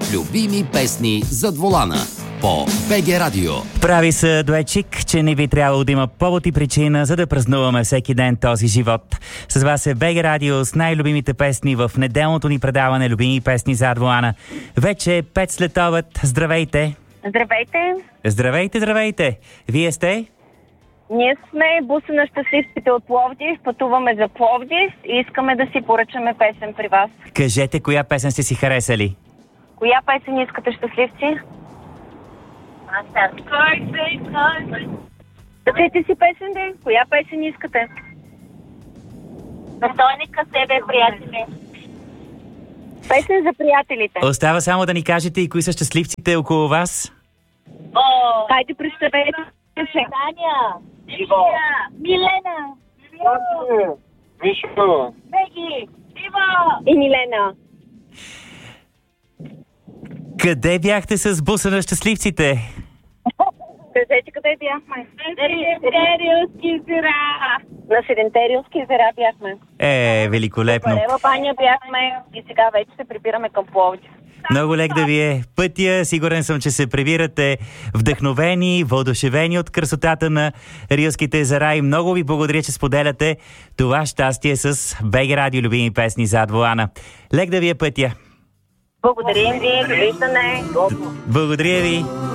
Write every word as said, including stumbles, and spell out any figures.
Любими песни зад волана по БГ Радио. Прави се дуетчик, че не би трябвало да има повод и причина, за да празнуваме всеки ден този живот. С вас е БГ Радио с най-любимите песни в неделното ни предаване Любими песни зад волана. Вече е пет след обед. Здравейте! Здравейте! Здравейте, здравейте! Вие сте? Ние сме буса на щастливците от Пловдив, пътуваме за Пловдив и искаме да си поръчаме песен при вас. Кажете, коя песен сте си харесали? Коя песен искате, щастливци? Кажете си песен, де? Коя песен искате? Настойника себе, приятели. Песен за приятелите. Остава само да ни кажете и кои са щастливците около вас. О, Хайде, представете се. Таня, Милена, Вишо, Беги, Иво. И Милена. Къде бяхте с буса на щастливците? Кажете къде бяхме? Седемте езера. На Седемте рилски езера бяхме. Е, великолепно. Валева баня бяхме и сега вече се прибираме към Пловдив. Много лек да ви е пътя. Сигурен съм, че се прибирате вдъхновени, въодушевени от красотата на Рилските езера и много ви благодаря, че споделяте това щастие с БГ Радио Любими песни зад волана. Лек да ви е пътя. Благодарим ви, довиждане. Благодаря ви.